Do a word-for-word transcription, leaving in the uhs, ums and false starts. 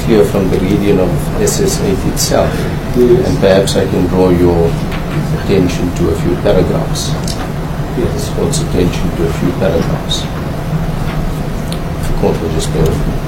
clear from the reading of S S eight itself. Yes. And perhaps I can draw your attention to a few paragraphs. Yes. Court's attention to a few paragraphs. If the court will just bear with me.